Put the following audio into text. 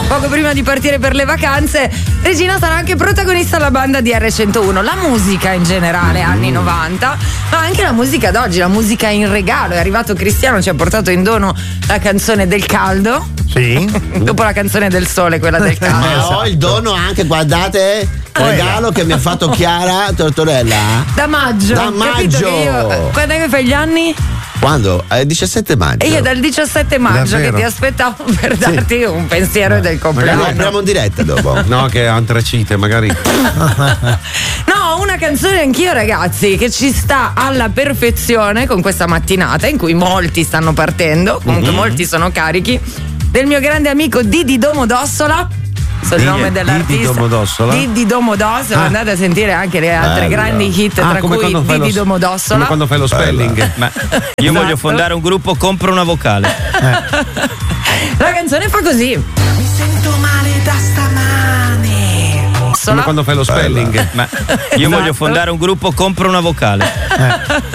poco prima di partire per le vacanze, Regina sarà anche protagonista alla banda di R101. La musica in generale, anni 90, ma anche la musica d'oggi, la musica in regalo. È arrivato Cristiano, ci ha portato in dono la canzone del caldo. Sì. Dopo la canzone del sole, quella del caldo. Ma ho il dono anche, guardate, regalo che mi ha fatto Chiara Tortorella. Da maggio. Da maggio. Quando è che fai gli anni? Quando? 17 maggio. E io dal 17 maggio Davvero? che ti aspettavo per darti un pensiero del Lo compleanno. apriamo in diretta dopo. No, che antracite, magari. No, una canzone anch'io, ragazzi, che ci sta alla perfezione con questa mattinata in cui molti stanno partendo, comunque molti sono carichi, del mio grande amico Diddy Domodossola. Il nome dell'artista Diddy Domodossola? Diddy Domodossola. Andate a sentire anche le altre grandi hit, tra come cui quando fai Diddy lo- Domodossola. Come quando fai lo spelling. Ma io voglio Esatto. fondare un gruppo, compro una vocale. La canzone fa così. Mi sento male da stamane. Come quando fai lo spelling. Ma io voglio Esatto. fondare un gruppo, compro una vocale.